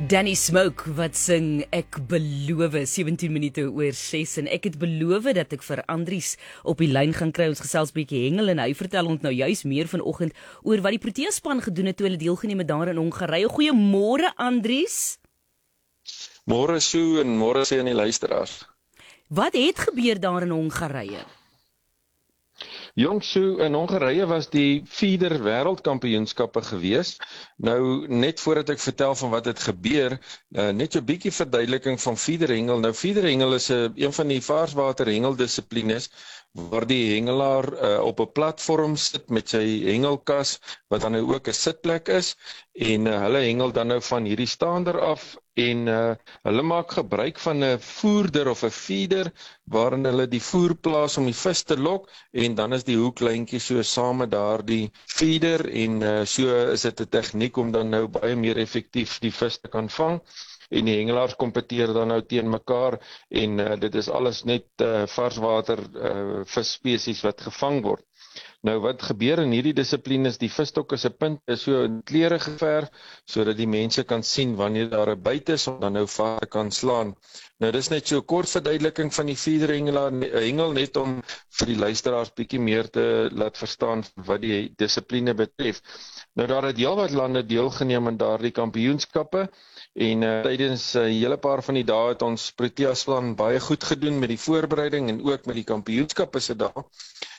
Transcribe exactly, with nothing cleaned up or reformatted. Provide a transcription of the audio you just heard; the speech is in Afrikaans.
Danny Smoke wat sing Ek beloof, sewentien minute oor ses, en ek het beloof dat ek vir Andries op die lyn gaan kry. Ons gesels bietjie hengel en hy vertel ons nou juis meer vanoggend oor wat die Protea span gedoen het toe hulle deelgeneem het daar in Hongarye. Goeiemôre Andries. Môre Sue en môre sê aan die luisteraars. Wat het gebeur daar in Hongarye? Jong Sue, in Hongarye was die feeder wêreldkampioenskappe gewees. Nou net voordat ek vertel van wat het gebeur, uh, net so 'n bietjie verduideliking van feederhengel. Nou feederhengel is 'n een van die varswater hengeldissiplines waar die hengelaar uh, op 'n platform sit met sy hengelkas wat dan nou ook 'n sitplek is, en uh, hulle hengel dan nou van hierdie staander af en uh, hulle maak gebruik van 'n voerder of 'n feeder waarin hulle die voer plaas om die vis te lok, en dan is die hoeklyntjie so saam met daardie feeder, en uh, so is dit 'n tegniek om dan nou baie meer effektief die vis te kan vang. En die hengelaars kompeteer dan nou teen mekaar, en uh, dit is alles net uh, varswater uh, visspesies wat gevang word. Nou wat gebeur in hierdie dissipline is die visstok is 'n punt is so in kleure geverf sodat die mense kan sien wanneer daar 'n byt is om dan nou vas te kan slaan. Nou dis net so 'n kort verduideliking van die feederhengelaar hengel, net om vir die luisteraars bietjie meer te laat verstaan wat die dissipline betref. Nou daar het heelwat lande deelgeneem aan daardie kampioenskappe, en uh, tydens 'n uh, hele paar van die dae het ons Protea span baie goed gedoen met die voorbereiding en ook met die kampioenskappe se dae.